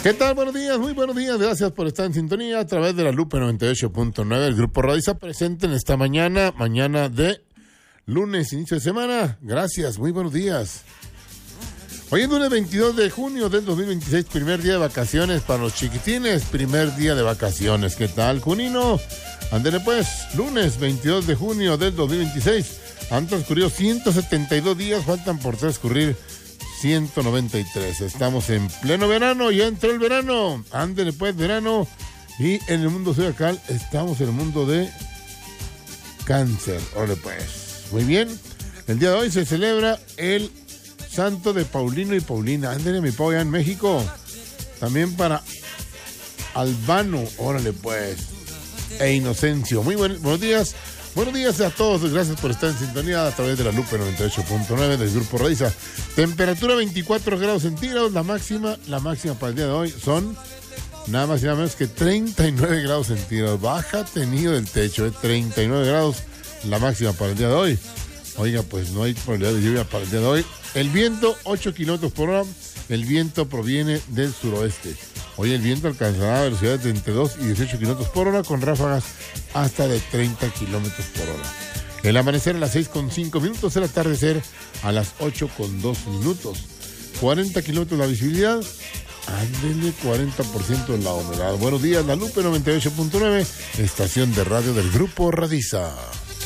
¿Qué tal? Buenos días, muy buenos días. Gracias por estar en sintonía a través de la Lupe 98.9. El Grupo Radiza presente en esta mañana de lunes, inicio de semana. Gracias, muy buenos días. Hoy es lunes 22 de junio del 2026, primer día de vacaciones para los chiquitines, primer día de vacaciones. ¿Qué tal, Junino? Ándele pues, lunes 22 de junio del 2026. Han transcurrido 172 días, faltan por transcurrir 193. Estamos en pleno verano, ya entró el verano. Ándele pues, verano. Y en el mundo zodiacal estamos en el mundo de Cáncer. Órale pues. Muy bien. El día de hoy se celebra el santo de Paulino y Paulina. Ándele, mi Pau, ya en México. También para Albano. Órale pues. E Inocencio. Muy buenos días. Buenos días a todos, gracias por estar en sintonía a través de la Lupe 98.9 del Grupo Radiza. Temperatura 24 grados centígrados, la máxima para el día de hoy son nada más y nada menos que 39 grados centígrados. Baja tenido del techo, 39 grados la máxima para el día de hoy. Oiga, pues no hay probabilidad de lluvia para el día de hoy. El viento, 8 kilómetros por hora, el viento proviene del suroeste. Hoy el viento alcanzará velocidades de entre 2 y 18 kilómetros por hora con ráfagas hasta de 30 kilómetros por hora. El amanecer a las 6:05 minutos, el atardecer a las 8:02 minutos. 40 kilómetros la visibilidad, ándele 40% de la humedad. Buenos días, la Lupe 98.9, estación de radio del Grupo Radiza.